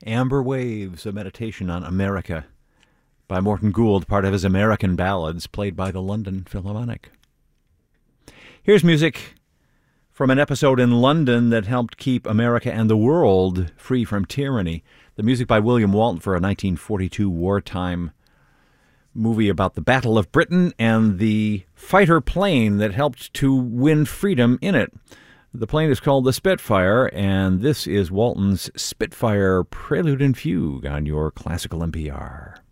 Amber Waves, a meditation on America by Morton Gould, part of his American Ballads, played by the London Philharmonic. Here's music from an episode in London that helped keep America and the world free from tyranny. The music by William Walton for a 1942 wartime movie about the Battle of Britain and the fighter plane that helped to win freedom in it. The plane is called the Spitfire, and this is Walton's Spitfire Prelude and Fugue on your Classical NPR.